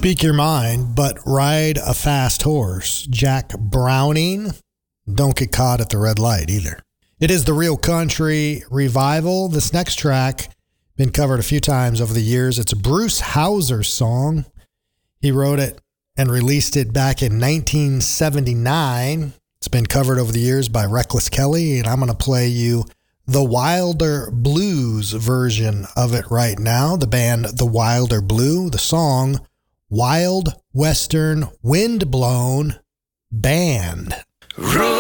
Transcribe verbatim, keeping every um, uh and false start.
Speak your mind, but ride a fast horse. Jack Browning. Don't get caught at the red light either. It is the Real Country Revival. This next track, been covered a few times over the years. It's a Bruce Hauser song. He wrote it and released it back in nineteen seventy-nine. It's been covered over the years by Reckless Kelly, and I'm going to play you the Wilder Blues version of it right now. The band The Wilder Blue, the song Wild Western Windblown Band.